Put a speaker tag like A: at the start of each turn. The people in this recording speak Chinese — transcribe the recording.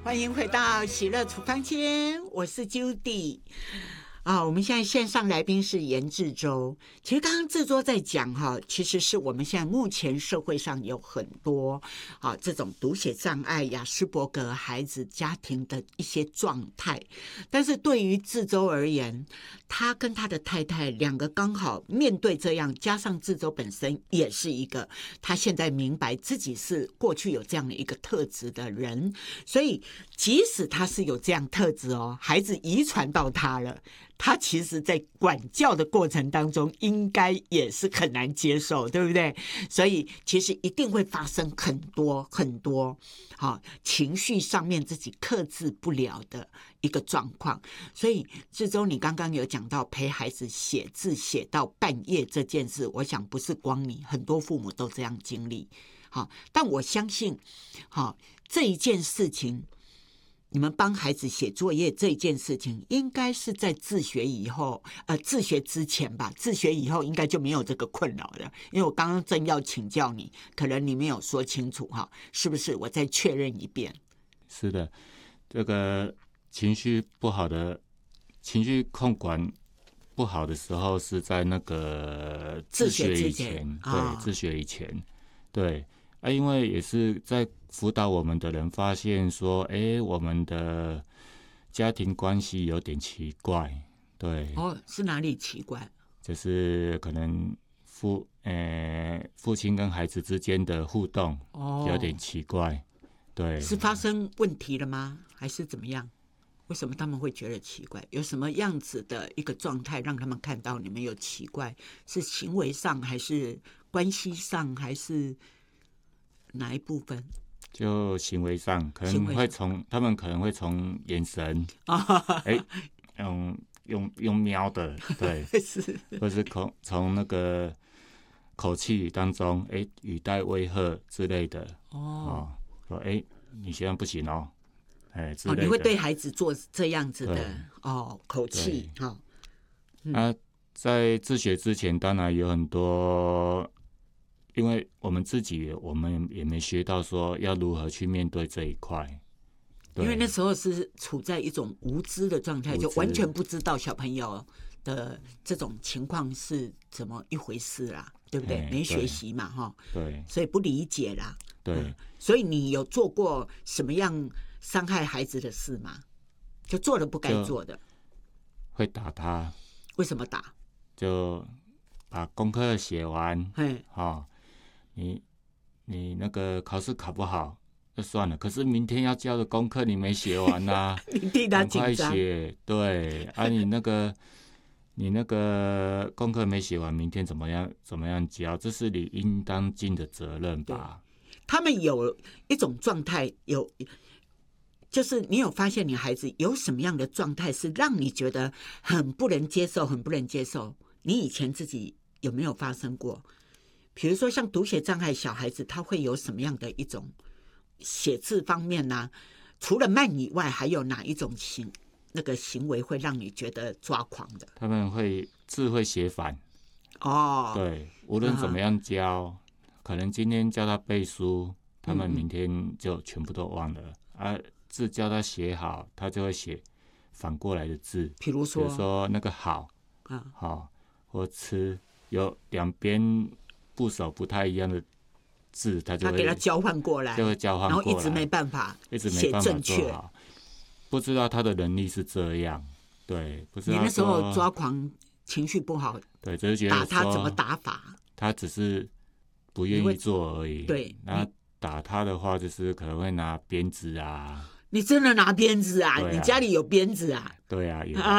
A: 欢迎回到喜乐处方间，我是 Judy。我们现在线上来宾是严志洲。其实刚刚志洲在讲其实是我们现在目前社会上有很多这种读写障碍、亚斯伯格孩子家庭的一些状态。但是对于志洲而言，他跟他的太太两个刚好面对这样，加上志洲本身也是一个他现在明白自己是过去有这样的一个特质的人，所以即使他是有这样特质孩子遗传到他了，他其实在管教的过程当中应该也是很难接受，对不对？所以其实一定会发生很多很多情绪上面自己克制不了的一个状况。所以志洲你刚刚有讲到陪孩子写字写到半夜这件事，我想不是光你，很多父母都这样经历。但我相信这一件事情，你们帮孩子写作业这件事情应该是在自学以后自学之前吧，自学以后应该就没有这个困扰了。因为我刚刚正要请教你，可能你没有说清楚是不是？我再确认一遍。
B: 是的，这个情绪控管不好的时候是在那个自学以前，对，自学以前，对因为也是在辅导我们的人发现说，我们的家庭关系有点奇怪，对。
A: 是哪里奇怪？
B: 就是可能父亲跟孩子之间的互动有点奇怪，对。
A: 是发生问题了吗？还是怎么样？为什么他们会觉得奇怪？有什么样子的一个状态让他们看到你们有奇怪？是行为上，还是关系上，还是哪一部分？
B: 就行为上，可能会他们可能会从眼神用瞄的，对，
A: 是，
B: 或是从那个口气当中，语带威吓之类的，说你现在不行之类的。
A: 你会对孩子做这样子的口气
B: 在自学之前，当然有很多。因为我们也没学到说要如何去面对这一块，
A: 因为那时候是处在一种无知的状态，就完全不知道小朋友的这种情况是怎么一回事啦，对不对？没学习嘛，
B: 对，
A: 所以不理解啦，
B: 对。
A: 所以你有做过什么样伤害孩子的事吗？就做了不该做的，
B: 会打他。
A: 为什么打？
B: 就把功课写完，你那个考试考不好就算了，可是明天要交的功课你没写完
A: 你替他紧张，
B: 赶快写。对你那个功课没写完，明天怎么样交？这是你应当尽的责任吧。
A: 他们有一种状态，就是你有发现你孩子有什么样的状态是让你觉得很不能接受，很不能接受？你以前自己有没有发生过？比如说像读写障碍小孩子，他会有什么样的一种写字方面呢？除了慢以外，还有哪一种那个行为会让你觉得抓狂的？
B: 他们字会写反。对，无论怎么样教，可能今天教他背书，他们明天就全部都忘了字教他写好，他就会写反过来的字。比如说那个好或吃，有两边部首不太一样的字，他给他
A: 交换过来，
B: 就会交换过来，
A: 然后一直没办法写正确。
B: 不知道他的能力是这样，对，不知道。
A: 你那时候抓狂，情绪不好，
B: 对，就是觉得
A: 打他怎么打法？
B: 他只是不愿意做而已。
A: 对，
B: 然后打他的话，就是可能会拿鞭子啊。
A: 你真的拿鞭子啊？你家里有鞭子啊？
B: 对啊，有。